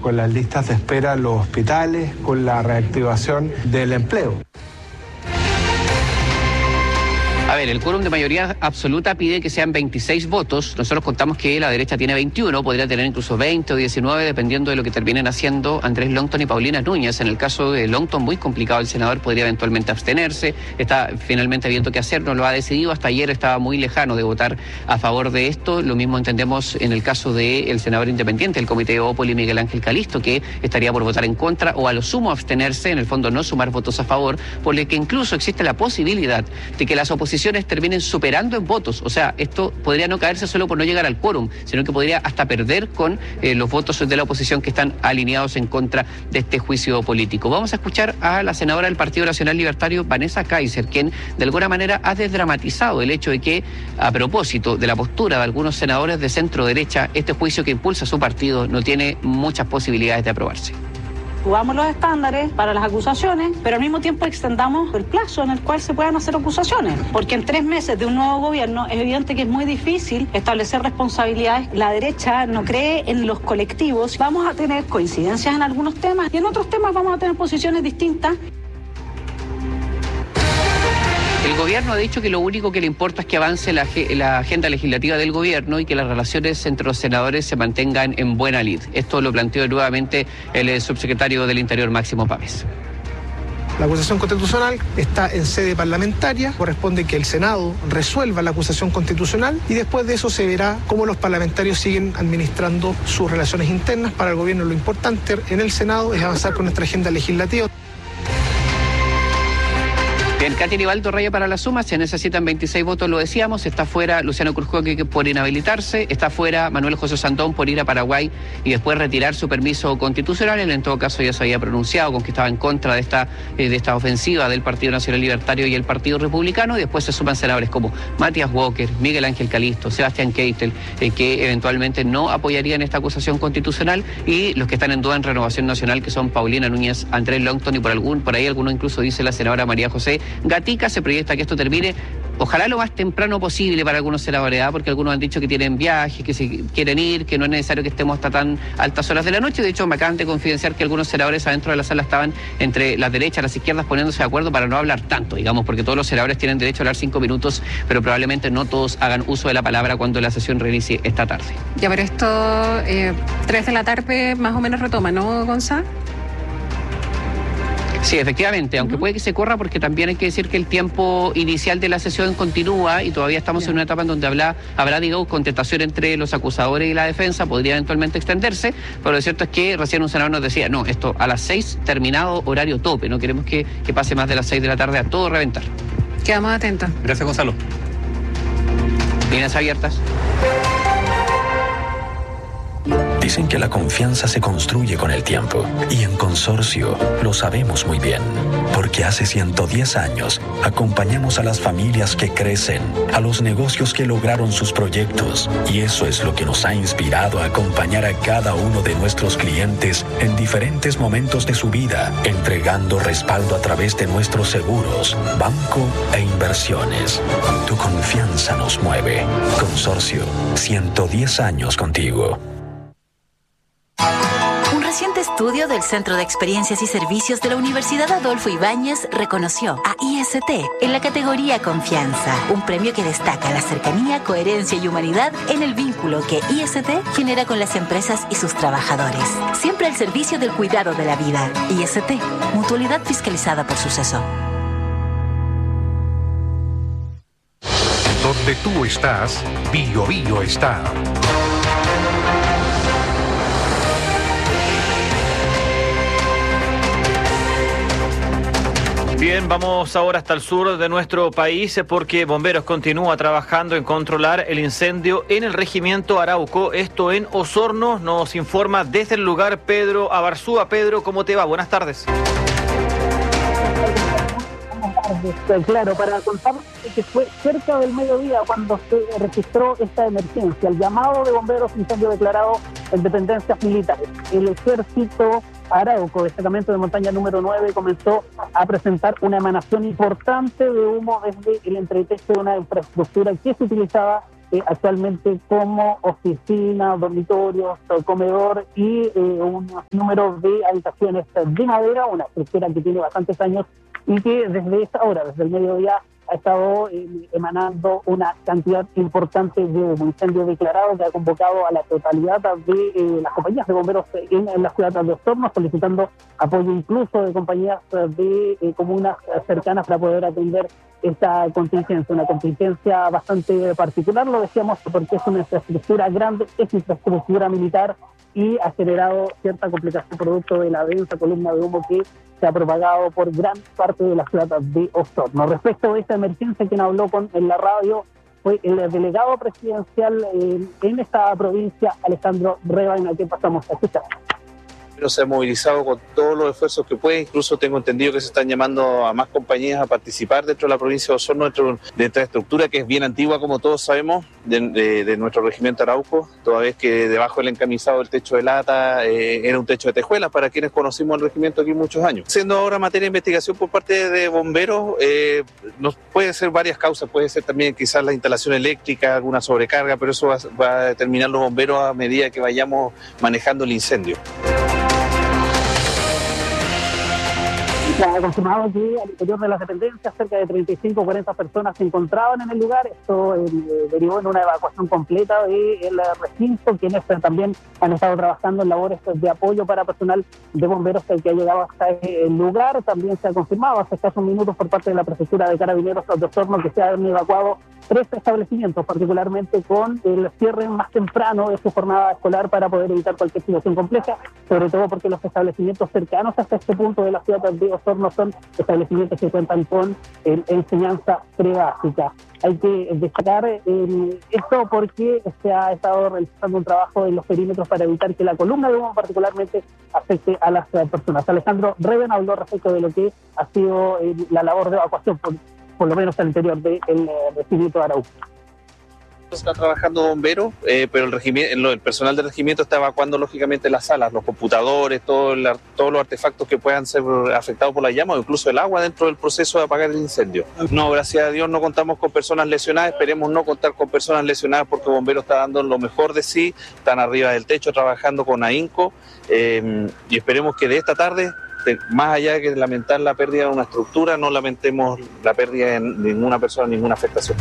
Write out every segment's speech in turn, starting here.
con las listas de espera en los hospitales, con la reactivación del empleo. A ver, el quórum de mayoría absoluta pide que sean 26 votos. Nosotros contamos que la derecha tiene 21, podría tener incluso 20 o 19, dependiendo de lo que terminen haciendo Andrés Longton y Paulina Núñez. En el caso de Longton, muy complicado, el senador podría eventualmente abstenerse. Está finalmente viendo qué hacer, no lo ha decidido. Hasta ayer estaba muy lejano de votar a favor de esto. Lo mismo entendemos en el caso del senador independiente del Comité de Opoli, Miguel Ángel Calisto, que estaría por votar en contra o a lo sumo abstenerse, en el fondo no sumar votos a favor, por lo que incluso existe la posibilidad de que las oposiciones terminen superando en votos. O sea, esto podría no caerse solo por no llegar al quórum, sino que podría hasta perder con los votos de la oposición que están alineados en contra de este juicio político. Vamos a escuchar a la senadora del Partido Nacional Libertario, Vanessa Kaiser, quien de alguna manera ha desdramatizado el hecho de que, a propósito de la postura de algunos senadores de centro derecha, este juicio que impulsa su partido no tiene muchas posibilidades de aprobarse. Subamos los estándares para las acusaciones, pero al mismo tiempo extendamos el plazo en el cual se puedan hacer acusaciones, porque en 3 meses de un nuevo gobierno es evidente que es muy difícil establecer responsabilidades. La derecha no cree en los colectivos. Vamos a tener coincidencias en algunos temas y en otros temas vamos a tener posiciones distintas. El gobierno ha dicho que lo único que le importa es que avance la agenda legislativa del gobierno y que las relaciones entre los senadores se mantengan en buena lid. Esto lo planteó nuevamente el subsecretario del Interior, Máximo Pavés. La acusación constitucional está en sede parlamentaria, corresponde que el Senado resuelva la acusación constitucional y después de eso se verá cómo los parlamentarios siguen administrando sus relaciones internas. Para el gobierno lo importante en el Senado es avanzar con nuestra agenda legislativa. Bien, Katia Nivaldo raya para la suma, se necesitan 26 votos, lo decíamos, está fuera Luciano Cruzcoque por inhabilitarse, está fuera Manuel José Sandón por ir a Paraguay y después retirar su permiso constitucional. Él en todo caso ya se había pronunciado con que estaba en contra de esta ofensiva del Partido Nacional Libertario y el Partido Republicano, y después se suman senadores como Matías Walker, Miguel Ángel Calisto, Sebastián Keitel, que eventualmente no apoyarían esta acusación constitucional, y los que están en duda en Renovación Nacional, que son Paulina Núñez, Andrés Longton y por ahí alguno incluso dice la senadora María José Gatica. Se proyecta que esto termine, ojalá lo más temprano posible para algunos senadores, porque algunos han dicho que tienen viajes, que se quieren ir, que no es necesario que estemos hasta tan altas horas de la noche. De hecho, me acaban de confidenciar que algunos senadores adentro de la sala estaban entre las derechas y las izquierdas poniéndose de acuerdo para no hablar tanto, digamos, porque todos los senadores tienen derecho a hablar 5 minutos, pero probablemente no todos hagan uso de la palabra cuando la sesión reinicie esta tarde. Ya, pero esto, 3 de la tarde más o menos retoma, ¿no, Gonzalo? Sí, efectivamente, aunque puede que se corra, porque también hay que decir que el tiempo inicial de la sesión continúa y todavía estamos en una etapa en donde habrá, digamos, contestación entre los acusadores y la defensa, podría eventualmente extenderse, pero lo cierto es que recién un senador nos decía, no, esto a las 6 terminado horario tope, no queremos que pase más de las 6 de la tarde a todo reventar. Quedamos atentos. Gracias, Gonzalo. Líneas abiertas. Dicen que la confianza se construye con el tiempo, y en Consorcio lo sabemos muy bien, porque hace 110 años acompañamos a las familias que crecen, a los negocios que lograron sus proyectos, y eso es lo que nos ha inspirado a acompañar a cada uno de nuestros clientes en diferentes momentos de su vida, entregando respaldo a través de nuestros seguros, banco e inversiones. Tu confianza nos mueve. Consorcio, 110 años contigo. Un reciente estudio del Centro de Experiencias y Servicios de la Universidad Adolfo Ibáñez reconoció a IST en la categoría Confianza, un premio que destaca la cercanía, coherencia y humanidad en el vínculo que IST genera con las empresas y sus trabajadores. Siempre al servicio del cuidado de la vida. IST, mutualidad fiscalizada por Suceso. Donde tú estás, Bio Bio está. Bien, vamos ahora hasta el sur de nuestro país porque Bomberos continúa trabajando en controlar el incendio en el regimiento Arauco, esto en Osorno. Nos informa desde el lugar Pedro Abarzúa. Pedro, ¿cómo te va? Buenas tardes. Claro, para contar que fue cerca del mediodía cuando se registró esta emergencia, el llamado de bomberos, incendio declarado en dependencias militares. El ejército Arauco, destacamento de montaña número 9, comenzó a presentar una emanación importante de humo desde el entretecho de una infraestructura que se utilizaba actualmente como oficina, dormitorios, comedor y un número de habitaciones de madera, una estructura que tiene bastantes años y que desde esta hora, desde el mediodía, ha estado emanando una cantidad importante de humo. Incendio declarado que ha convocado a la totalidad de las compañías de bomberos en la ciudad de Osorno, solicitando apoyo incluso de compañías de comunas cercanas para poder atender esta contingencia, una contingencia bastante particular, lo decíamos, porque es una infraestructura grande, es infraestructura militar y ha generado cierta complicación producto de la densa columna de humo que se ha propagado por gran parte de la ciudad de Osorno. Respecto de esta emergencia, quien habló en la radio fue el delegado presidencial en esta provincia, Alejandro Reban, a quien pasamos a escuchar. Se ha movilizado con todos los esfuerzos que puede, incluso tengo entendido que se están llamando a más compañías a participar dentro de la provincia de Osorno, dentro de esta estructura que es bien antigua, como todos sabemos, de nuestro regimiento Arauco, toda vez que debajo del encamisado del techo de lata era un techo de tejuelas para quienes conocimos el regimiento aquí muchos años. Siendo ahora materia de investigación por parte de bomberos, nos puede ser varias causas, puede ser también quizás la instalación eléctrica, alguna sobrecarga, pero eso va a determinar los bomberos a medida que vayamos manejando el incendio. Se ha confirmado que al interior de las dependencias cerca de 35 o 40 personas se encontraban en el lugar. Esto derivó en una evacuación completa del recinto, quienes también han estado trabajando en labores de apoyo para personal de bomberos que ha llegado hasta el lugar. También se ha confirmado hace escasos minutos por parte de la Prefectura de Carabineros de Osorno que se han evacuado 3 establecimientos, particularmente con el cierre más temprano de su jornada escolar para poder evitar cualquier situación compleja, sobre todo porque los establecimientos cercanos hasta este punto de la ciudad de Osorno son establecimientos que cuentan con enseñanza prebásica. Hay que destacar esto porque se ha estado realizando un trabajo en los perímetros para evitar que la columna de humo particularmente afecte a las personas. Alejandro Reven habló respecto de lo que ha sido la labor de evacuación, por lo menos al interior del recinto de Arauco. Está trabajando bomberos, pero el personal del regimiento está evacuando lógicamente las salas, los computadores, todos los artefactos que puedan ser afectados por la llama o incluso el agua dentro del proceso de apagar el incendio. No, gracias a Dios no contamos con personas lesionadas, esperemos no contar con personas lesionadas porque bomberos está dando lo mejor de sí, están arriba del techo trabajando con AINCO y esperemos que de esta tarde, más allá de que lamentar la pérdida de una estructura, no lamentemos la pérdida de ninguna persona, ninguna afectación.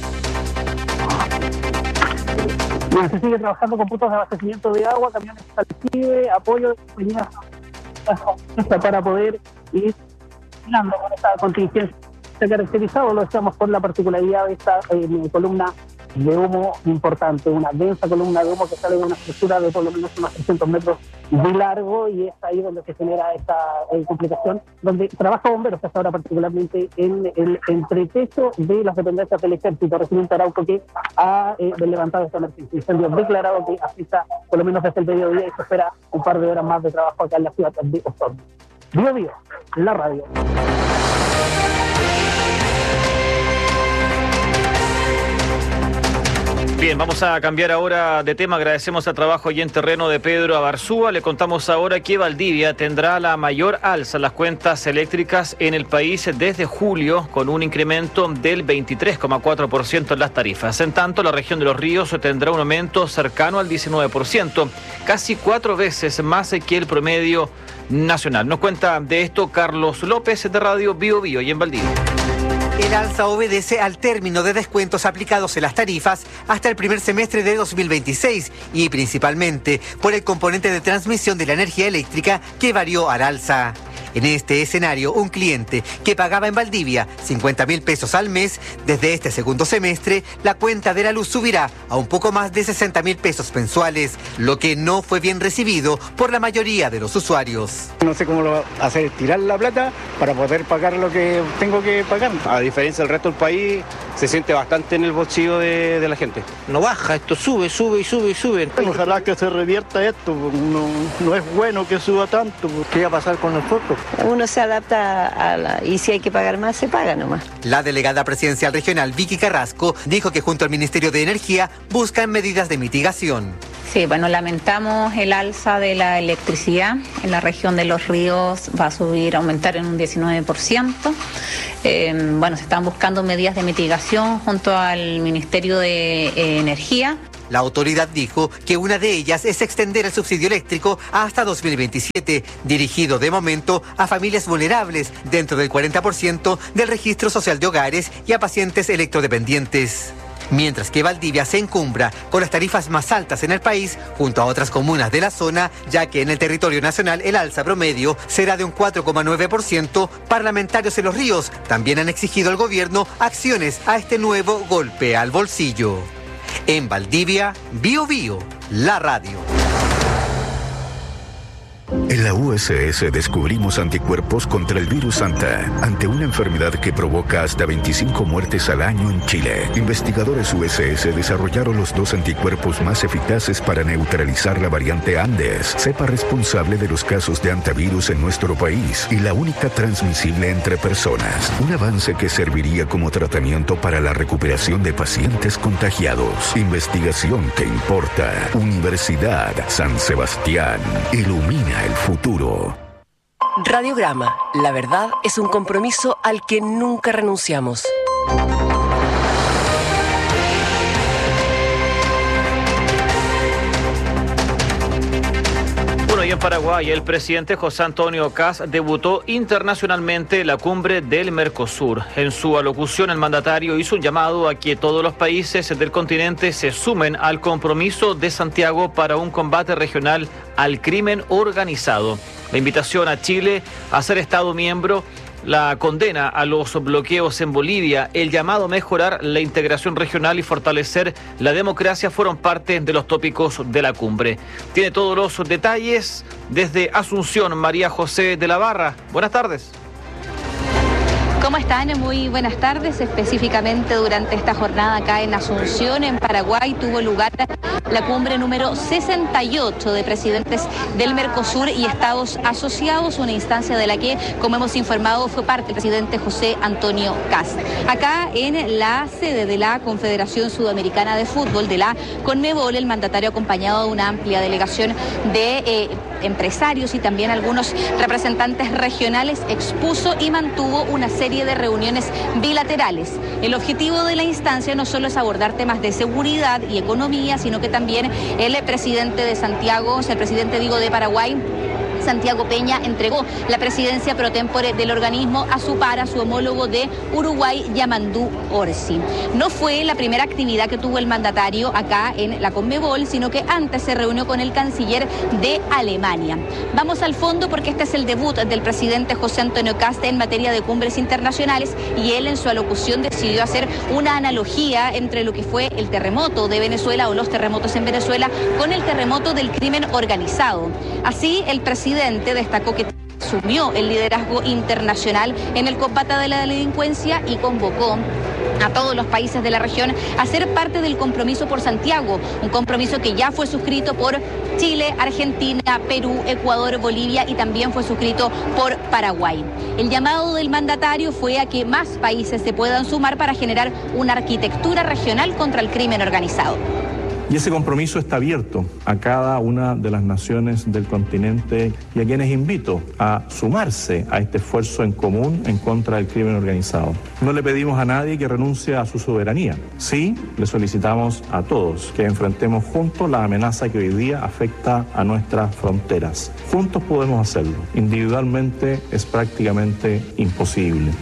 Se sigue trabajando con puntos de abastecimiento de agua, camiones de apoyo de compañías para poder ir terminando con esta contingencia. Se ha caracterizado, lo decíamos, por la particularidad de esta columna de humo importante, una densa columna de humo que sale de una estructura de por lo menos unos 300 metros de largo, y es ahí donde se genera esta complicación, donde trabaja bomberos hasta ahora particularmente en el entretecho de las dependencias del Ejército, Regimiento Arauco, que ha levantado esta emergencia. Incendio declarado que afecta por lo menos desde el mediodía y se espera un par de horas más de trabajo acá en la ciudad de Osorno. Bio Bio, la radio. Bien, vamos a cambiar ahora de tema. Agradecemos al trabajo allí en terreno de Pedro Abarzúa. Le contamos ahora que Valdivia tendrá la mayor alza en las cuentas eléctricas en el país desde julio, con un incremento del 23,4% en las tarifas. En tanto, la región de Los Ríos tendrá un aumento cercano al 19%, casi 4 veces más que el promedio nacional. Nos cuenta de esto Carlos López de Radio Bio Bio y en Valdivia. El alza obedece al término de descuentos aplicados en las tarifas hasta el primer semestre de 2026 y principalmente por el componente de transmisión de la energía eléctrica que varió al alza. En este escenario, un cliente que pagaba en Valdivia 50.000 pesos al mes, desde este segundo semestre, la cuenta de la luz subirá a un poco más de 60.000 pesos mensuales, lo que no fue bien recibido por la mayoría de los usuarios. No sé cómo lo va a hacer, tirar la plata para poder pagar lo que tengo que pagar. A diferencia del resto del país, se siente bastante en el bolsillo de la gente. No baja, esto sube y sube. Ojalá que se revierta esto, no es bueno que suba tanto. ¿Qué va a pasar con nosotros? Uno se adapta y si hay que pagar más, se paga nomás. La delegada presidencial regional Vicky Carrasco dijo que junto al Ministerio de Energía buscan medidas de mitigación. Sí, bueno, lamentamos el alza de la electricidad. En la región de Los Ríos va a aumentar en un 19%. Bueno, se están buscando medidas de mitigación junto al Ministerio de Energía. La autoridad dijo que una de ellas es extender el subsidio eléctrico hasta 2027, dirigido de momento a familias vulnerables dentro del 40% del registro social de hogares y a pacientes electrodependientes. Mientras que Valdivia se encumbra con las tarifas más altas en el país, junto a otras comunas de la zona, ya que en el territorio nacional el alza promedio será de un 4,9%, parlamentarios en Los Ríos también han exigido al gobierno acciones a este nuevo golpe al bolsillo. En Valdivia, Bio Bio, la radio. En la USS descubrimos anticuerpos contra el virus Santa, ante una enfermedad que provoca hasta 25 muertes al año en Chile. Investigadores USS desarrollaron los 2 anticuerpos más eficaces para neutralizar la variante Andes, cepa responsable de los casos de antivirus en nuestro país y la única transmisible entre personas. Un avance que serviría como tratamiento para la recuperación de pacientes contagiados. Investigación que importa. Universidad San Sebastián. Ilumina el futuro. Radiograma. La verdad es un compromiso al que nunca renunciamos. Bueno, y en Paraguay, el presidente José Antonio Kast debutó internacionalmente la cumbre del Mercosur. En su alocución, el mandatario hizo un llamado a que todos los países del continente se sumen al compromiso de Santiago para un combate regional al crimen organizado. La invitación a Chile a ser Estado miembro, la condena a los bloqueos en Bolivia, el llamado a mejorar la integración regional y fortalecer la democracia fueron parte de los tópicos de la cumbre. Tiene todos los detalles desde Asunción, María José de la Barra. Buenas tardes. ¿Cómo están? Muy buenas tardes. Específicamente durante esta jornada acá en Asunción, en Paraguay, tuvo lugar la cumbre número 68 de presidentes del Mercosur y estados asociados, una instancia de la que, como hemos informado, fue parte el presidente José Antonio Kast. Acá en la sede de la Confederación Sudamericana de Fútbol, de la CONMEBOL, el mandatario, acompañado de una amplia delegación de empresarios y también algunos representantes regionales, expuso y mantuvo una serie de reuniones bilaterales. El objetivo de la instancia no solo es abordar temas de seguridad y economía, sino que también el presidente de Santiago, el presidente de Paraguay, Santiago Peña, entregó la presidencia pro tempore del organismo a su homólogo de Uruguay, Yamandú Orsi. No fue la primera actividad que tuvo el mandatario acá en la CONMEBOL, sino que antes se reunió con el canciller de Alemania. Vamos al fondo porque este es el debut del presidente José Antonio Kast en materia de cumbres internacionales y él en su alocución decidió hacer una analogía entre lo que fue el terremoto de Venezuela o los terremotos en Venezuela con el terremoto del crimen organizado. Así, el presidente destacó que asumió el liderazgo internacional en el combate de la delincuencia y convocó a todos los países de la región a ser parte del compromiso por Santiago, un compromiso que ya fue suscrito por Chile, Argentina, Perú, Ecuador, Bolivia y también fue suscrito por Paraguay. El llamado del mandatario fue a que más países se puedan sumar para generar una arquitectura regional contra el crimen organizado. Y ese compromiso está abierto a cada una de las naciones del continente y a quienes invito a sumarse a este esfuerzo en común en contra del crimen organizado. No le pedimos a nadie que renuncie a su soberanía. Sí, le solicitamos a todos que enfrentemos juntos la amenaza que hoy día afecta a nuestras fronteras. Juntos podemos hacerlo. Individualmente es prácticamente imposible.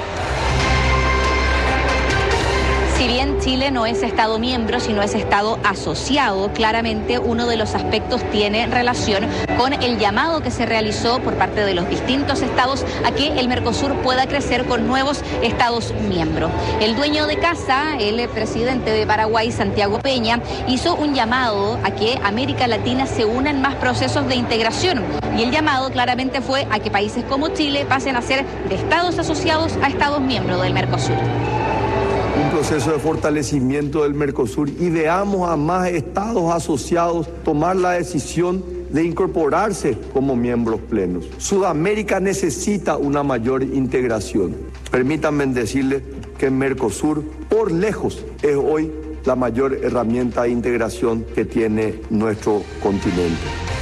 Si bien Chile no es Estado miembro, sino es Estado asociado, claramente uno de los aspectos tiene relación con el llamado que se realizó por parte de los distintos estados a que el Mercosur pueda crecer con nuevos Estados miembros. El dueño de casa, el presidente de Paraguay, Santiago Peña, hizo un llamado a que América Latina se una en más procesos de integración. Y el llamado claramente fue a que países como Chile pasen a ser de estados asociados a estados miembros del Mercosur. Un proceso de fortalecimiento del Mercosur y veamos a más estados asociados tomar la decisión de incorporarse como miembros plenos. Sudamérica necesita una mayor integración. Permítanme decirles que Mercosur, por lejos, es hoy la mayor herramienta de integración que tiene nuestro continente.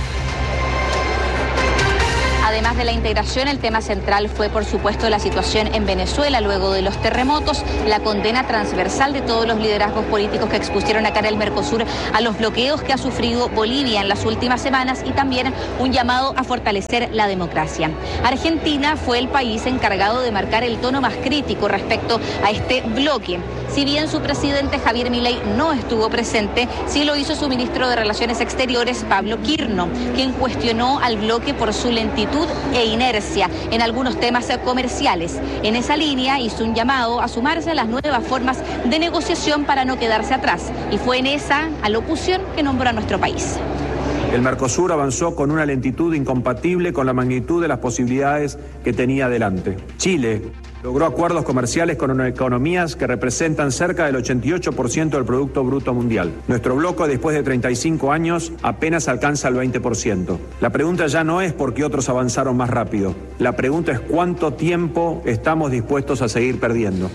Además de la integración, el tema central fue, por supuesto, la situación en Venezuela luego de los terremotos, la condena transversal de todos los liderazgos políticos que expusieron acá en el Mercosur a los bloqueos que ha sufrido Bolivia en las últimas semanas y también un llamado a fortalecer la democracia. Argentina fue el país encargado de marcar el tono más crítico respecto a este bloque. Si bien su presidente Javier Milei no estuvo presente, sí lo hizo su ministro de Relaciones Exteriores, Pablo Quirno, quien cuestionó al bloque por su lentitud e inercia en algunos temas comerciales. En esa línea hizo un llamado a sumarse a las nuevas formas de negociación para no quedarse atrás. Y fue en esa alocución que nombró a nuestro país. El Mercosur avanzó con una lentitud incompatible con la magnitud de las posibilidades que tenía adelante. Chile logró acuerdos comerciales con economías que representan cerca del 88% del Producto Bruto Mundial. Nuestro bloque, después de 35 años, apenas alcanza el 20%. La pregunta ya no es por qué otros avanzaron más rápido. La pregunta es cuánto tiempo estamos dispuestos a seguir perdiendo.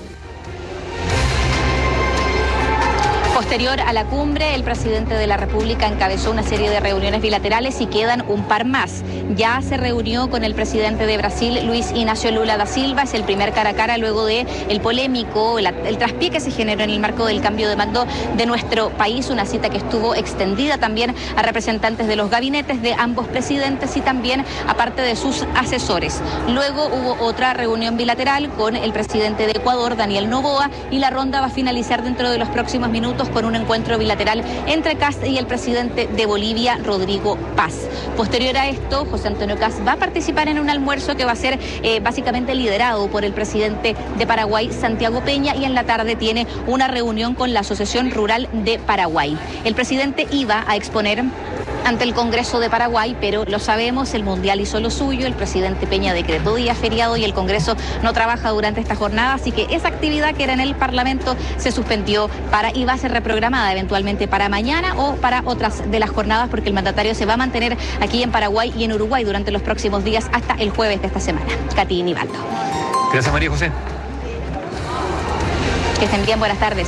Posterior a la cumbre, el presidente de la República encabezó una serie de reuniones bilaterales y quedan un par más. Ya se reunió con el presidente de Brasil, Luis Inácio Lula da Silva. Es el primer cara a cara luego de el polémico, el traspié que se generó en el marco del cambio de mando de nuestro país. Una cita que estuvo extendida también a representantes de los gabinetes de ambos presidentes y también a parte de sus asesores. Luego hubo otra reunión bilateral con el presidente de Ecuador, Daniel Noboa, y la ronda va a finalizar dentro de los próximos minutos con un encuentro bilateral entre Kast y el presidente de Bolivia, Rodrigo Paz. Posterior a esto, José Antonio Kast va a participar en un almuerzo que va a ser básicamente liderado por el presidente de Paraguay, Santiago Peña, y en la tarde tiene una reunión con la Asociación Rural de Paraguay. El presidente iba a exponer ante el Congreso de Paraguay, pero lo sabemos, el Mundial hizo lo suyo, el presidente Peña decretó día feriado y el Congreso no trabaja durante esta jornada, así que esa actividad que era en el Parlamento se suspendió y va a ser reprogramada eventualmente para mañana o para otras de las jornadas, porque el mandatario se va a mantener aquí en Paraguay y en Uruguay durante los próximos días hasta el jueves de esta semana. Katy Nivaldo. Gracias, María José. Que estén bien, buenas tardes.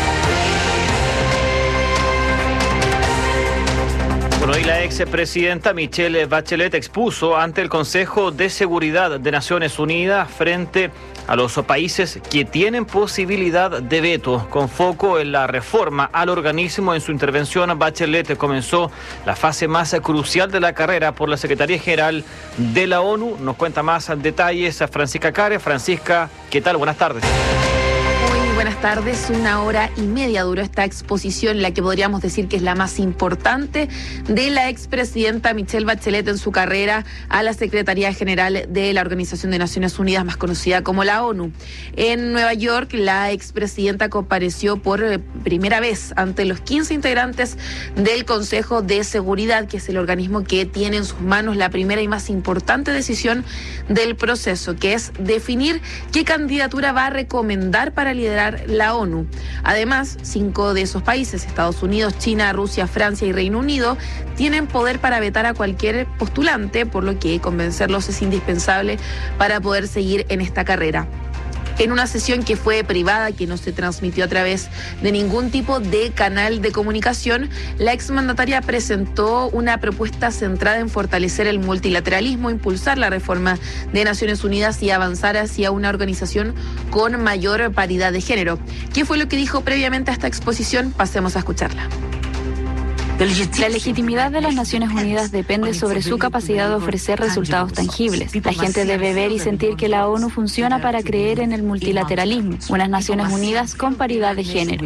Bueno, y la expresidenta Michelle Bachelet expuso ante el Consejo de Seguridad de Naciones Unidas frente a los países que tienen posibilidad de veto, con foco en la reforma al organismo. En su intervención, Bachelet comenzó la fase más crucial de la carrera por la Secretaría General de la ONU. Nos cuenta más detalles a Francisca Care. Francisca, ¿qué tal? Buenas tardes. Buenas tardes. 1 hora y media duró esta exposición, la que podríamos decir que es la más importante de la expresidenta Michelle Bachelet en su carrera a la Secretaría General de la Organización de Naciones Unidas, más conocida como la ONU. En Nueva York, la expresidenta compareció por primera vez ante los 15 integrantes del Consejo de Seguridad, que es el organismo que tiene en sus manos la primera y más importante decisión del proceso, que es definir qué candidatura va a recomendar para liderar la ONU. Además, 5 de esos países, Estados Unidos, China, Rusia, Francia y Reino Unido, tienen poder para vetar a cualquier postulante, por lo que convencerlos es indispensable para poder seguir en esta carrera. En una sesión que fue privada, que no se transmitió a través de ningún tipo de canal de comunicación, la exmandataria presentó una propuesta centrada en fortalecer el multilateralismo, impulsar la reforma de Naciones Unidas y avanzar hacia una organización con mayor paridad de género. ¿Qué fue lo que dijo previamente a esta exposición? Pasemos a escucharla. La legitimidad de las Naciones Unidas depende sobre su capacidad de ofrecer resultados tangibles. La gente debe ver y sentir que la ONU funciona para creer en el multilateralismo, unas Naciones Unidas con paridad de género.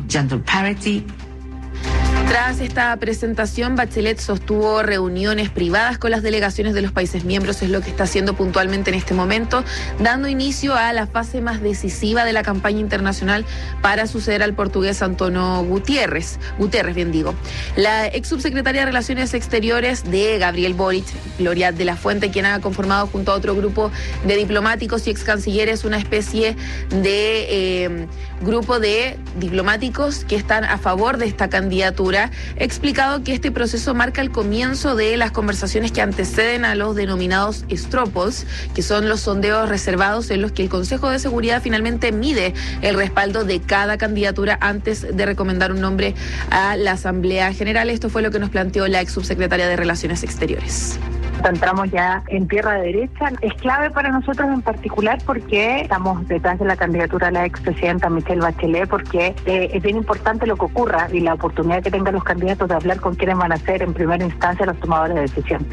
Tras esta presentación, Bachelet sostuvo reuniones privadas con las delegaciones de los países miembros, es lo que está haciendo puntualmente en este momento, dando inicio a la fase más decisiva de la campaña internacional para suceder al portugués Antonio Guterres, La ex subsecretaria de Relaciones Exteriores de Gabriel Boric, Gloria de la Fuente, quien ha conformado junto a otro grupo de diplomáticos y ex cancilleres una especie de grupo de diplomáticos que están a favor de esta candidatura, ha explicado que este proceso marca el comienzo de las conversaciones que anteceden a los denominados straw polls, que son los sondeos reservados en los que el Consejo de Seguridad finalmente mide el respaldo de cada candidatura antes de recomendar un nombre a la Asamblea General. Esto fue lo que nos planteó la ex subsecretaria de Relaciones Exteriores. Entramos ya en tierra derecha. Es clave para nosotros en particular porque estamos detrás de la candidatura de la expresidenta Michelle Bachelet, porque es bien importante lo que ocurra y la oportunidad que tengan los candidatos de hablar con quienes van a ser en primera instancia los tomadores de decisión.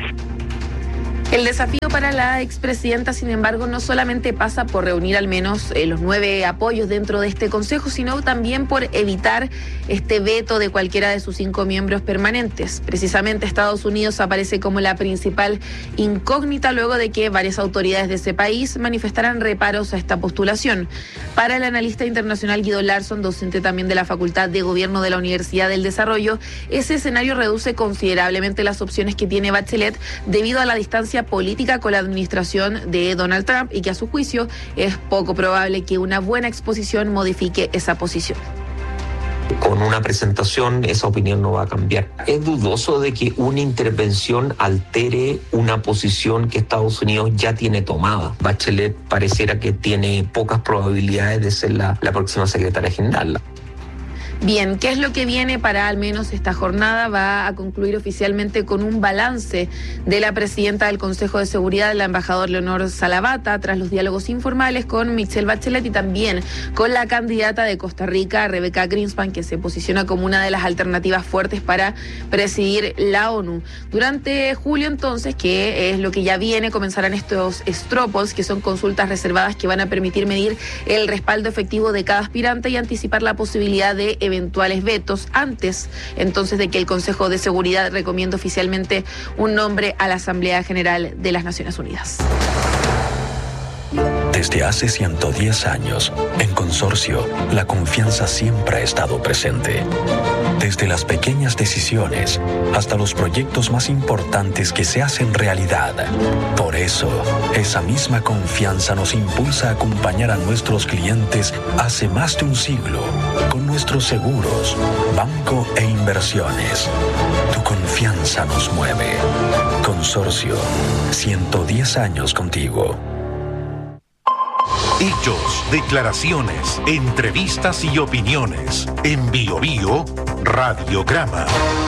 El desafío para la expresidenta, sin embargo, no solamente pasa por reunir al menos los 9 apoyos dentro de este consejo, sino también por evitar este veto de cualquiera de sus 5 miembros permanentes. Precisamente Estados Unidos aparece como la principal incógnita luego de que varias autoridades de ese país manifestaran reparos a esta postulación. Para el analista internacional Guido Larsson, docente también de la Facultad de Gobierno de la Universidad del Desarrollo, ese escenario reduce considerablemente las opciones que tiene Bachelet debido a la distancia política con la administración de Donald Trump y que a su juicio es poco probable que una buena exposición modifique esa posición. Con una presentación esa opinión no va a cambiar. Es dudoso de que una intervención altere una posición que Estados Unidos ya tiene tomada. Bachelet pareciera que tiene pocas probabilidades de ser la próxima secretaria general. Bien, ¿qué es lo que viene para al menos esta jornada? Va a concluir oficialmente con un balance de la presidenta del Consejo de Seguridad, la embajadora Leonor Salavata, tras los diálogos informales con Michelle Bachelet y también con la candidata de Costa Rica, Rebecca Greenspan, que se posiciona como una de las alternativas fuertes para presidir la ONU. Durante julio, entonces, que es lo que ya viene, comenzarán estos straw polls, que son consultas reservadas que van a permitir medir el respaldo efectivo de cada aspirante y anticipar la posibilidad de eventuales vetos antes entonces de que el Consejo de Seguridad recomiende oficialmente un nombre a la Asamblea General de las Naciones Unidas. Desde hace 110 años, en Consorcio, la confianza siempre ha estado presente. Desde las pequeñas decisiones hasta los proyectos más importantes que se hacen realidad. Por eso, esa misma confianza nos impulsa a acompañar a nuestros clientes hace más de un siglo con nuestros seguros, banco e inversiones. Tu confianza nos mueve. Consorcio, 110 años contigo. Hechos, declaraciones, entrevistas y opiniones. En Bio Bio, Radiograma.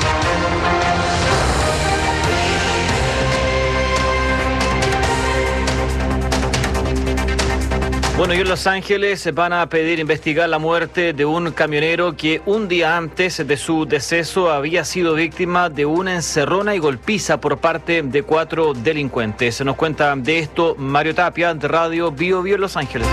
Bueno, y en Los Ángeles van a pedir investigar la muerte de un camionero que un día antes de su deceso había sido víctima de una encerrona y golpiza por parte de 4 delincuentes. Se nos cuenta de esto Mario Tapia, de Radio Bio Bio en Los Ángeles.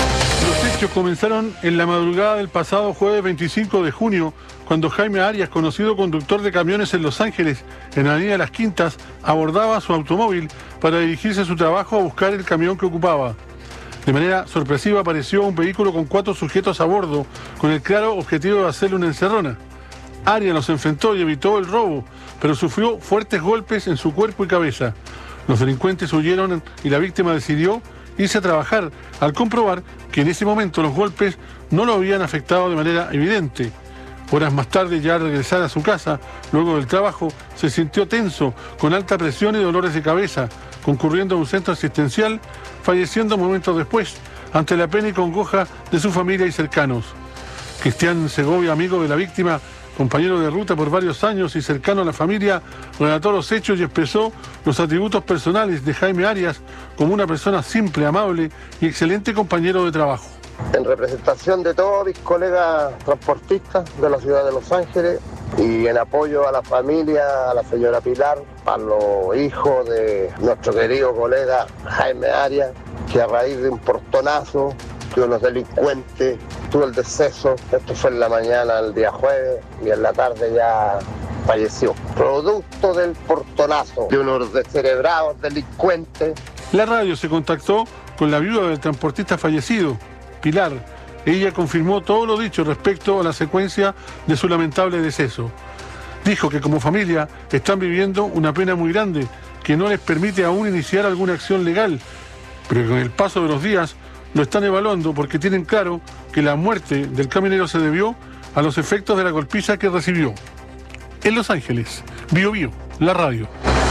Los hechos comenzaron en la madrugada del pasado jueves 25 de junio, cuando Jaime Arias, conocido conductor de camiones en Los Ángeles, en la Avenida Las Quintas, abordaba su automóvil para dirigirse a su trabajo a buscar el camión que ocupaba. De manera sorpresiva apareció un vehículo con 4 sujetos a bordo, con el claro objetivo de hacerle una encerrona. Arias los enfrentó y evitó el robo, pero sufrió fuertes golpes en su cuerpo y cabeza. Los delincuentes huyeron y la víctima decidió irse a trabajar, al comprobar que en ese momento los golpes no lo habían afectado de manera evidente. Horas más tarde, ya al regresar a su casa, luego del trabajo, se sintió tenso, con alta presión y dolores de cabeza, concurriendo a un centro asistencial, falleciendo momentos después, ante la pena y congoja de su familia y cercanos. Cristian Segovia, amigo de la víctima, compañero de ruta por varios años y cercano a la familia, relató los hechos y expresó los atributos personales de Jaime Arias como una persona simple, amable y excelente compañero de trabajo. En representación de todos mis colegas transportistas de la ciudad de Los Ángeles y en apoyo a la familia, a la señora Pilar, a los hijos de nuestro querido colega Jaime Arias, que a raíz de un portonazo de unos delincuentes tuvo el deceso. Esto fue en la mañana el día jueves y en la tarde ya falleció, producto del portonazo de unos descerebrados delincuentes. La radio se contactó con la viuda del transportista fallecido, Pilar. Ella confirmó todo lo dicho respecto a la secuencia de su lamentable deceso. Dijo que como familia están viviendo una pena muy grande que no les permite aún iniciar alguna acción legal, pero que con el paso de los días lo están evaluando porque tienen claro que la muerte del camionero se debió a los efectos de la golpiza que recibió. en Los Ángeles. Bio Bio, la radio.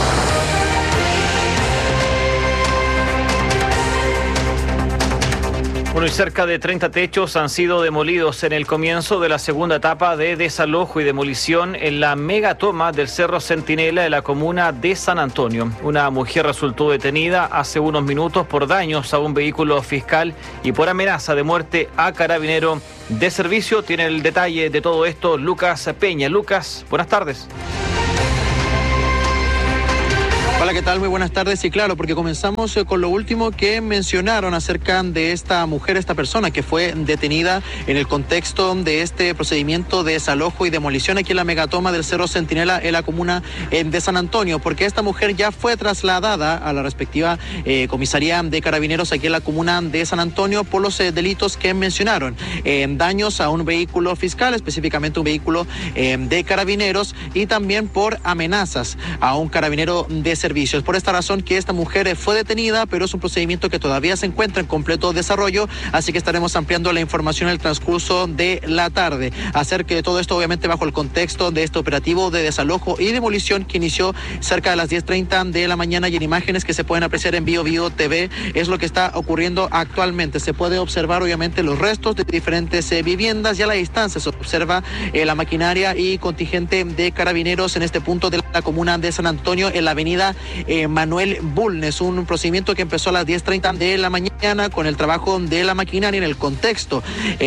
Bueno, y cerca de 30 techos han sido demolidos en el comienzo de la segunda etapa de desalojo y demolición en la megatoma del Cerro Centinela de la comuna de San Antonio. Una mujer resultó detenida hace unos minutos por daños a un vehículo fiscal y por amenaza de muerte a carabinero de servicio. Tiene el detalle de todo esto Lucas Peña. Lucas, buenas tardes. Hola, ¿qué tal? Muy buenas tardes. Y claro, porque comenzamos con lo último que mencionaron acerca de esta mujer, esta persona que fue detenida en el contexto de este procedimiento de desalojo y demolición aquí en la megatoma del Cerro Centinela en la comuna de San Antonio, porque esta mujer ya fue trasladada a la respectiva comisaría de carabineros aquí en la comuna de San Antonio por los delitos que mencionaron, daños a un vehículo fiscal, específicamente un vehículo de carabineros, y también por amenazas a un carabinero de servicios. Por esta razón que esta mujer fue detenida, pero es un procedimiento que todavía se encuentra en completo desarrollo, así que estaremos ampliando la información en el transcurso de la tarde. Acerca de todo esto, obviamente bajo el contexto de este operativo de desalojo y demolición que inició cerca de las 10:30 de la mañana, y en imágenes que se pueden apreciar en Bio Bio TV es lo que está ocurriendo actualmente. Se puede observar obviamente los restos de diferentes viviendas, y a la distancia se observa la maquinaria y contingente de carabineros en este punto de la comuna de San Antonio, en la avenida Manuel Bulnes. Un procedimiento que empezó a las 10:30 de la mañana con el trabajo de la maquinaria en el contexto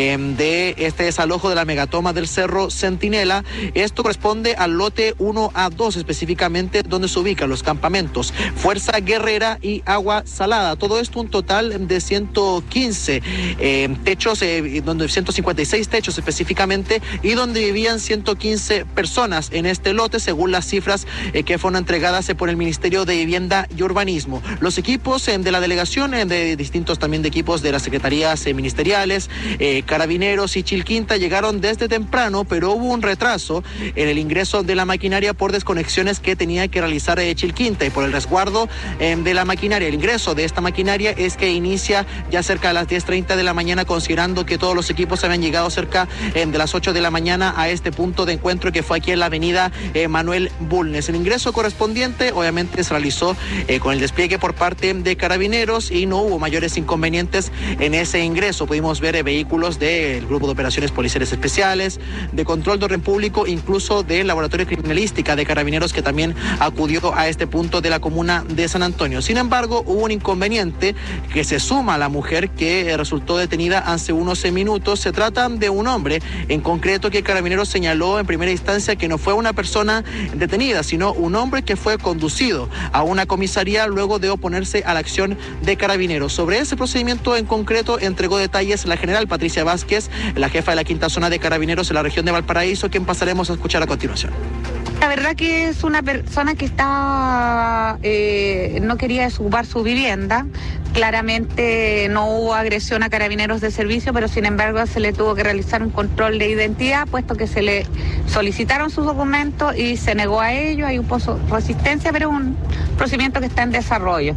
de este desalojo de la megatoma del Cerro Centinela. Esto corresponde al lote 1A2, específicamente donde se ubican los campamentos Fuerza Guerrera y Agua Salada. Todo esto un total de 115 techos, donde 156 techos específicamente, y donde vivían 115 personas en este lote, según las cifras que fueron entregadas por el Ministerio de Vivienda y Urbanismo. Los equipos de la delegación, de distintos también de equipos de las secretarías ministeriales, Carabineros y Chilquinta, llegaron desde temprano, pero hubo un retraso en el ingreso de la maquinaria por desconexiones que tenía que realizar Chilquinta, y por el resguardo de la maquinaria. El ingreso de esta maquinaria es que inicia ya cerca de las 10:30 de la mañana, considerando que todos los equipos habían llegado cerca de las 8 de la mañana a este punto de encuentro que fue aquí en la avenida Manuel Bulnes. El ingreso correspondiente obviamente se realizó con el despliegue por parte de Carabineros, y no hubo mayores inconvenientes en ese ingreso. Pudimos ver vehículos del Grupo de Operaciones Policiales Especiales, de Control de Orden Público, incluso del Laboratorio de Criminalística de Carabineros, que también acudió a este punto de la comuna de San Antonio. Sin embargo, hubo un inconveniente que se suma a la mujer que resultó detenida hace unos minutos. Se trata de un hombre en concreto que Carabineros señaló en primera instancia que no fue una persona detenida, sino un hombre que fue conducido a una comisaría luego de oponerse a la acción de Carabineros. Sobre ese procedimiento en concreto entregó detalles la general Patricia Vázquez, la jefa de la quinta zona de Carabineros en la región de Valparaíso, quien pasaremos a escuchar a continuación. La verdad que es una persona que estaba, no quería desocupar su vivienda. Claramente no hubo agresión a Carabineros de servicio, pero sin embargo se le tuvo que realizar un control de identidad, puesto que se le solicitaron sus documentos y se negó a ello. Hay un pozo de resistencia, pero es un procedimiento que está en desarrollo.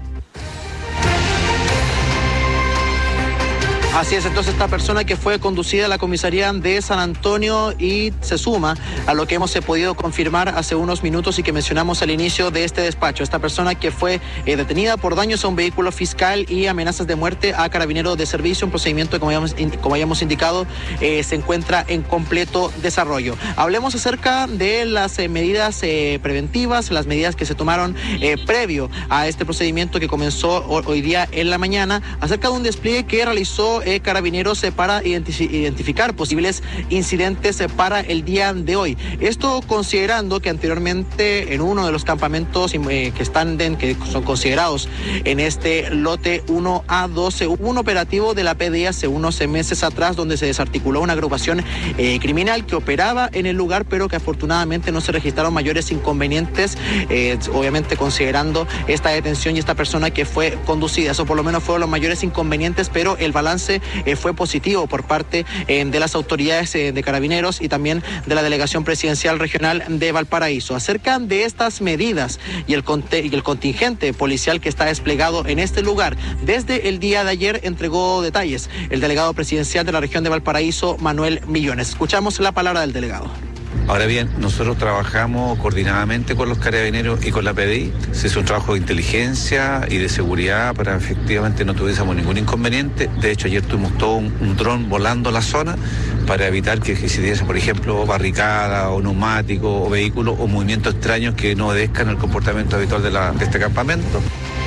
Así es, entonces esta persona que fue conducida a la comisaría de San Antonio, y se suma a lo que hemos podido confirmar hace unos minutos y que mencionamos al inicio de este despacho. Esta persona que fue detenida por daños a un vehículo fiscal y amenazas de muerte a carabinero de servicio, un procedimiento como hayamos indicado se encuentra en completo desarrollo. Hablemos acerca de las medidas preventivas, las medidas que se tomaron previo a este procedimiento que comenzó hoy día en la mañana, acerca de un despliegue que realizó Carabineros para identificar posibles incidentes para el día de hoy. Esto considerando que anteriormente en uno de los campamentos que son considerados en este lote 1A12 hubo un operativo de la PDI hace unos meses atrás, donde se desarticuló una agrupación criminal que operaba en el lugar, pero que afortunadamente no se registraron mayores inconvenientes, obviamente considerando esta detención y esta persona que fue conducida. Eso por lo menos fueron los mayores inconvenientes, pero el balance fue positivo por parte de las autoridades de Carabineros y también de la Delegación Presidencial Regional de Valparaíso. Acerca de estas medidas y el contingente policial que está desplegado en este lugar desde el día de ayer, entregó detalles el delegado presidencial de la región de Valparaíso, Manuel Millones. Escuchamos la palabra del delegado. Ahora bien, nosotros trabajamos coordinadamente con los carabineros y con la PDI. Se hizo un trabajo de inteligencia y de seguridad para efectivamente no tuviésemos ningún inconveniente. De hecho, ayer tuvimos todo un dron volando la zona para evitar que se diese, por ejemplo, barricada o neumáticos o vehículos o movimientos extraños que no obedezcan el comportamiento habitual de este campamento.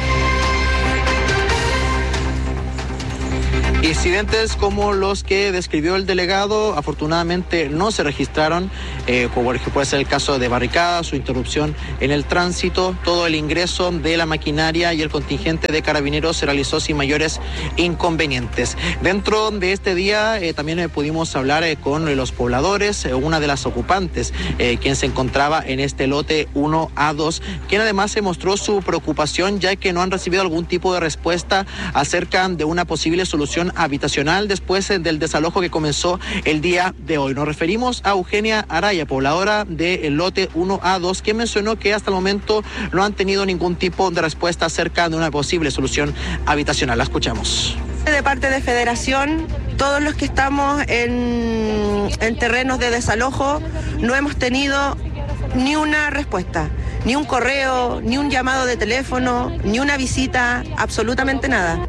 Incidentes como los que describió el delegado afortunadamente no se registraron, como puede ser el caso de barricadas o interrupción en el tránsito. Todo el ingreso de la maquinaria y el contingente de carabineros se realizó sin mayores inconvenientes. Dentro de este día también pudimos hablar con los pobladores, una de las ocupantes, quien se encontraba en este lote 1A2, quien además se mostró su preocupación ya que no han recibido algún tipo de respuesta acerca de una posible solución habitacional después del desalojo que comenzó el día de hoy. Nos referimos a Eugenia Araya, pobladora del lote 1A2, quien mencionó que hasta el momento no han tenido ningún tipo de respuesta acerca de una posible solución habitacional. La escuchamos. De parte de Federación, todos los que estamos en terrenos de desalojo no hemos tenido ni una respuesta, ni un correo, ni un llamado de teléfono, ni una visita, absolutamente nada.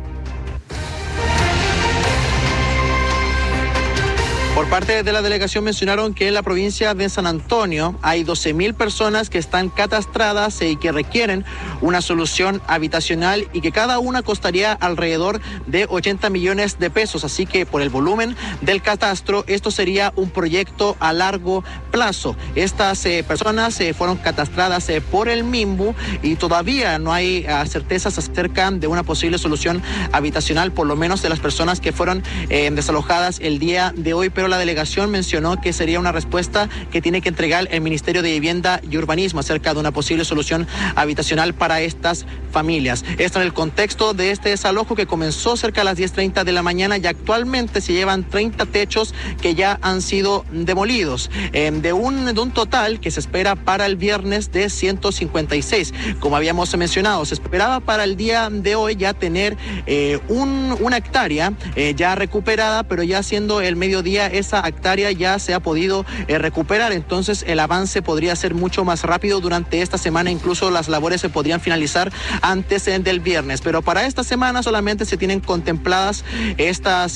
Por parte de la delegación mencionaron que en la provincia de San Antonio hay 12.000 personas que están catastradas y que requieren una solución habitacional y que cada una costaría alrededor de 80 millones de pesos. Así que por el volumen del catastro, esto sería un proyecto a largo plazo. Estas personas fueron catastradas por el MIMBU y todavía no hay certezas acerca de una posible solución habitacional, por lo menos de las personas que fueron desalojadas el día de hoy, pero la delegación mencionó que sería una respuesta que tiene que entregar el Ministerio de Vivienda y Urbanismo acerca de una posible solución habitacional para estas familias. Esto en el contexto de este desalojo que comenzó cerca de las 10:30 de la mañana y actualmente se llevan 30 techos que ya han sido demolidos, de un total que se espera para el viernes de 156. Como habíamos mencionado, se esperaba para el día de hoy ya tener una hectárea ya recuperada, pero ya siendo el mediodía esa hectárea ya se ha podido recuperar, entonces el avance podría ser mucho más rápido durante esta semana, incluso las labores se podrían finalizar antes del viernes, pero para esta semana solamente se tienen contempladas estos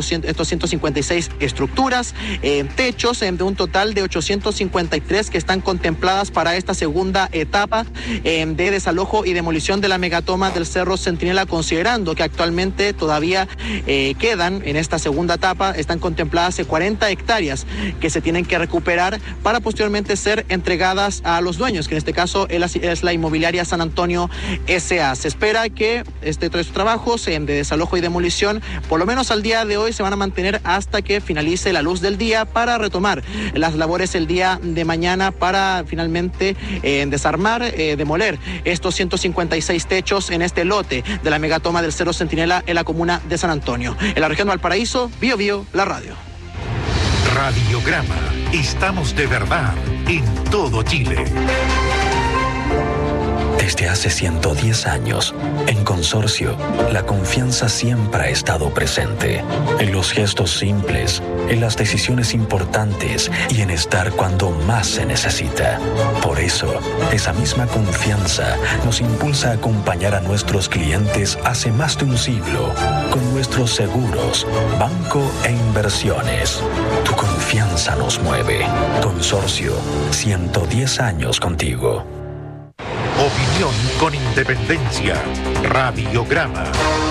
156 estructuras, techos de un total de 853 que están contempladas para esta segunda etapa de desalojo y demolición de la megatoma del Cerro Centinela, considerando que actualmente todavía quedan en esta segunda etapa, están contempladas 40 hectáreas que se tienen que recuperar para posteriormente ser entregadas a los dueños, que en este caso es la inmobiliaria San Antonio S.A. Se espera que estos trabajos de desalojo y demolición, por lo menos al día de hoy, se van a mantener hasta que finalice la luz del día para retomar las labores el día de mañana para finalmente desarmar, demoler estos 156 techos en este lote de la megatoma del Cerro Centinela en la comuna de San Antonio. En la región de Valparaíso, Bío Bío, la radio. Radiograma. Estamos de verdad en todo Chile. Desde hace 110 años, en Consorcio, la confianza siempre ha estado presente. En los gestos simples, en las decisiones importantes y en estar cuando más se necesita. Por eso, esa misma confianza nos impulsa a acompañar a nuestros clientes hace más de un siglo con nuestros seguros, banco e inversiones. Tu confianza nos mueve. Consorcio, 110 años contigo. Opinión con independencia. Radiograma.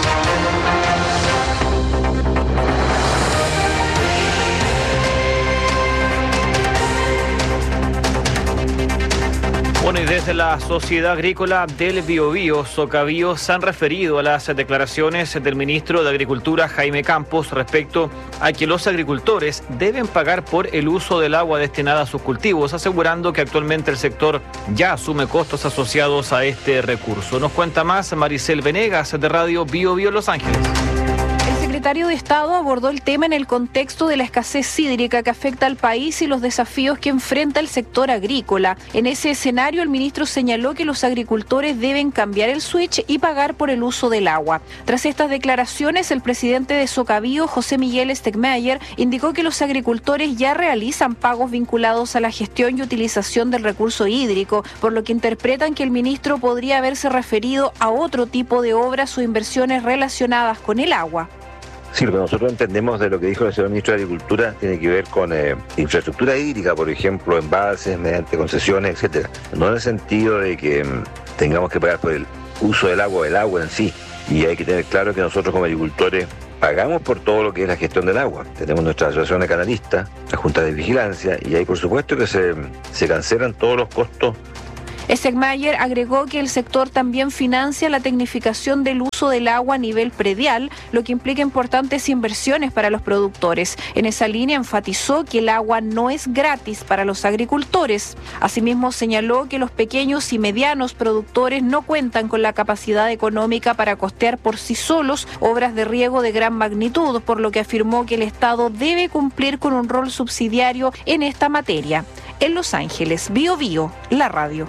Bueno, y desde la Sociedad Agrícola del Biobío, Socabío, se han referido a las declaraciones del ministro de Agricultura, Jaime Campos, respecto a que los agricultores deben pagar por el uso del agua destinada a sus cultivos, asegurando que actualmente el sector ya asume costos asociados a este recurso. Nos cuenta más Maricel Venegas, de Radio Biobío Los Ángeles. El secretario de Estado abordó el tema en el contexto de la escasez hídrica que afecta al país y los desafíos que enfrenta el sector agrícola. En ese escenario, el ministro señaló que los agricultores deben cambiar el switch y pagar por el uso del agua. Tras estas declaraciones, el presidente de Socavío, José Miguel Stegmayer, indicó que los agricultores ya realizan pagos vinculados a la gestión y utilización del recurso hídrico, por lo que interpretan que el ministro podría haberse referido a otro tipo de obras o inversiones relacionadas con el agua. Sí, lo que nosotros entendemos de lo que dijo el señor ministro de Agricultura tiene que ver con infraestructura hídrica, por ejemplo, embalses, mediante concesiones, etcétera. No en el sentido de que tengamos que pagar por el uso del agua en sí. Y hay que tener claro que nosotros como agricultores pagamos por todo lo que es la gestión del agua. Tenemos nuestra asociación de canalistas, la Junta de Vigilancia, y ahí por supuesto que se cancelan todos los costos. Stegmayer agregó que el sector también financia la tecnificación del uso del agua a nivel predial, lo que implica importantes inversiones para los productores. En esa línea enfatizó que el agua no es gratis para los agricultores. Asimismo, señaló que los pequeños y medianos productores no cuentan con la capacidad económica para costear por sí solos obras de riego de gran magnitud, por lo que afirmó que el Estado debe cumplir con un rol subsidiario en esta materia. En Los Ángeles, Bio Bio, la radio.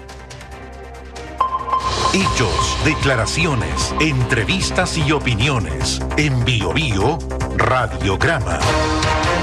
Hechos, declaraciones, entrevistas y opiniones. En Bio Bio, Radiograma.